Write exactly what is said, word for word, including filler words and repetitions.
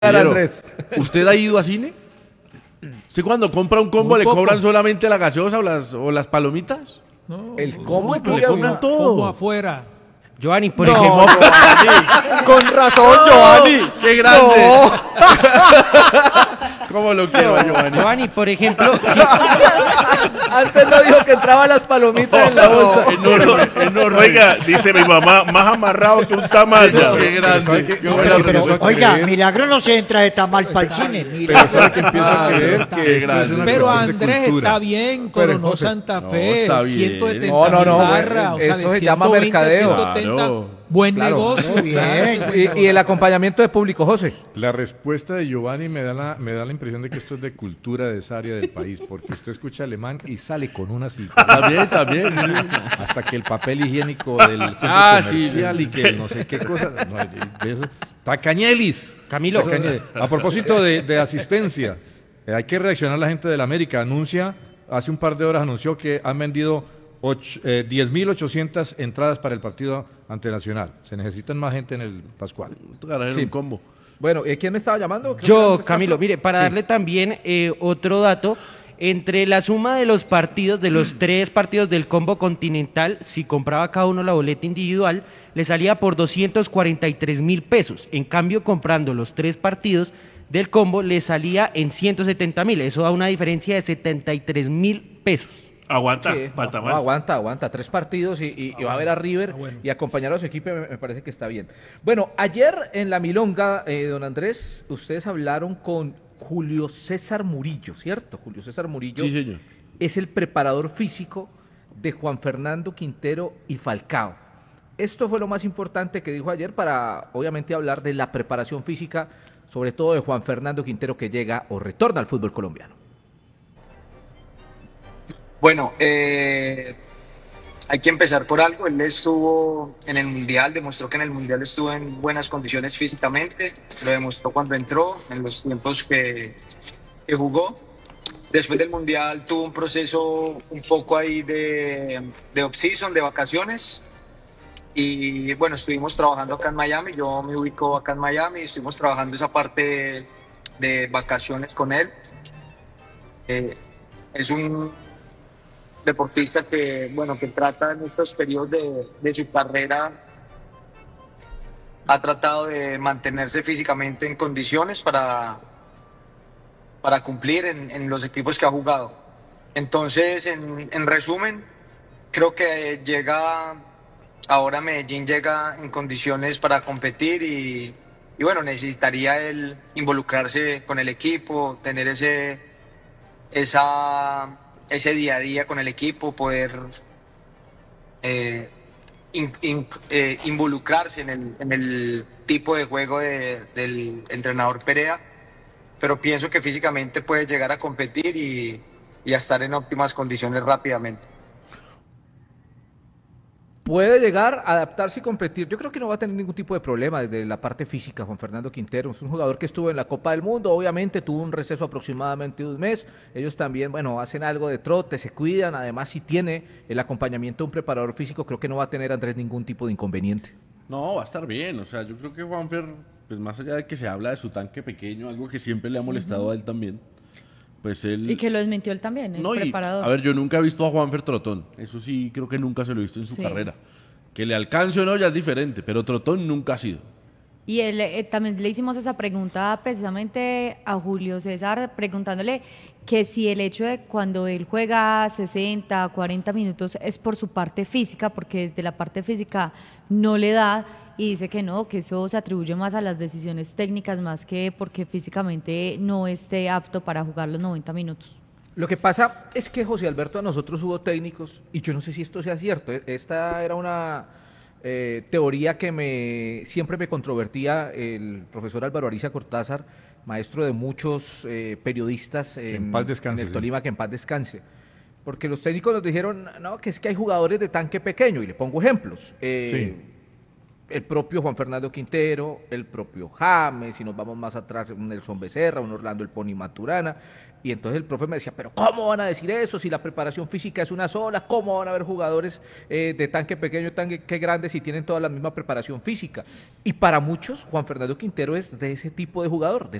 Andrés. ¿Usted ha ido a cine? ¿Usted cuando compra un combo Muy le poco. cobran solamente la gaseosa o las, o las palomitas? No, El combo No, pues le incluye cobran una- todo. como afuera. Giovanni, por No, ejemplo, Giovanni. Con razón, Giovanni. ¡Qué grande! ¿Cómo lo quiero, a Giovanni? Giovanni, por ejemplo, si- Antes no dijo que entraban las palomitas en la bolsa. Enorme, enorme. Oiga, dice mi mamá, más amarrado que un tamal ya. ¡Qué grande! Qué Pero, buena pero, respuesta. oiga, Milagro no se entra de tamal para el cine. Pero sabe que empiezo a creer Qué que esto es grande. una Pero cuestión de Andrés cultura. está bien, Pero, Coronó José, Santa no, Fe, está bien. ciento setenta No, no, no, mil bueno, barras, o sea, eso de se llama ciento veinte a mercadeo. ciento setenta, Claro. buen Claro. negocio. Muy bien. Y, y el acompañamiento de público, José. La respuesta de Giovanni me da, la, me da la impresión de que esto es de cultura de esa área del país, porque usted escucha alemán y sale con una cifra. También, también. Hasta que el papel higiénico del centro Ah, sí, comercial y que no sé qué cosa. No, eso- Tacañelis. Camilo. Tacañelis. A propósito de, de asistencia, eh, hay que reaccionar la gente del América. Anuncia, hace un par de horas anunció que han vendido och- eh, diez mil ochocientas entradas para el partido ante Nacional. Se necesitan más gente en el Pascual. Tocará hacer Sí. un combo. Bueno, ¿y quién me estaba llamando? Creo que era yo, Andrés Camilo, Castro. mire, para Sí. darle también eh, otro dato, entre la suma de los partidos, de los tres partidos del combo continental, si compraba cada uno la boleta individual, le salía por doscientos cuarenta y tres mil pesos. En cambio, comprando los tres partidos del combo, le salía en ciento setenta mil. Eso da una diferencia de setenta y tres mil pesos. Aguanta, Sí, falta no, más. aguanta, aguanta, tres partidos y, y- y va a ver a River y acompañar a su equipo, me, me parece que está bien. Bueno, ayer en la Milonga, eh, don Andrés, ustedes hablaron con Julio César Murillo, ¿cierto? Julio César Murillo Sí, señor. es el preparador físico de Juan Fernando Quintero y Falcao. Esto fue lo más importante que dijo ayer para, obviamente, hablar de la preparación física, sobre todo de Juan Fernando Quintero, que llega o retorna al fútbol colombiano. Bueno, eh, hay que empezar por algo. Él estuvo en el Mundial, demostró que en el Mundial estuvo en buenas condiciones físicamente. Lo demostró cuando entró, en los tiempos que, que jugó. Después del Mundial tuvo un proceso un poco ahí de, de off-season, de vacaciones. Y bueno, estuvimos trabajando acá en Miami. Yo me ubico acá en Miami. Estuvimos trabajando esa parte de vacaciones con él. Eh, es un deportista que, bueno, que trata en estos periodos de, de su carrera, ha tratado de mantenerse físicamente en condiciones para, para cumplir en, en los equipos que ha jugado. Entonces, en, en resumen, creo que llega, ahora Medellín llega en condiciones para competir y, y bueno, necesitaría él involucrarse con el equipo, tener ese, esa... ese día a día con el equipo, poder eh, in- in- eh, involucrarse en el, en el tipo de juego de- del entrenador Perea, pero pienso que físicamente puede llegar a competir y, y a estar en óptimas condiciones rápidamente. Puede llegar a adaptarse y competir. Yo creo que no va a tener ningún tipo de problema desde la parte física. Juan Fernando Quintero es un jugador que estuvo en la Copa del Mundo, obviamente tuvo un receso aproximadamente de un mes. Ellos también, bueno, hacen algo de trote, se cuidan. Además, si tiene el acompañamiento de un preparador físico, creo que no va a tener, Andrés, ningún tipo de inconveniente. No, va a estar bien. O sea, yo creo que Juanfer, pues más allá de que se habla de su tanque pequeño, algo que siempre le ha molestado a él también, pues él... Y que lo desmintió él también, el No, y, preparador. a ver, yo nunca he visto a Juanfer trotón. Eso sí, creo que nunca se lo he visto en su Sí. carrera. Que le alcance o no ya es diferente, pero trotón nunca ha sido. Y él, eh, también le hicimos esa pregunta precisamente a Julio César, preguntándole que si el hecho de cuando él juega sesenta, cuarenta minutos es por su parte física, porque desde la parte física no le da, y dice que no, que eso se atribuye más a las decisiones técnicas más que porque físicamente no esté apto para jugar los noventa minutos. Lo que pasa es que, José Alberto, a nosotros hubo técnicos, y yo no sé si esto sea cierto, eh, esta era una eh, teoría que me siempre me controvertía el profesor Álvaro Ariza Cortázar, maestro de muchos eh, periodistas en, en paz descanse, en el sí. Tolima, que en paz descanse. Porque los técnicos nos dijeron, no, que es que hay jugadores de tanque pequeño, y le pongo ejemplos. Eh, el propio Juan Fernando Quintero, el propio James, si nos vamos más atrás, un Nelson Becerra, un Orlando El Pony Maturana, y entonces el profe me decía, pero ¿cómo van a decir eso si la preparación física es una sola? ¿Cómo van a haber jugadores eh, de tanque pequeño, tanque grande si tienen toda la misma preparación física? Y para muchos, Juan Fernando Quintero es de ese tipo de jugador, de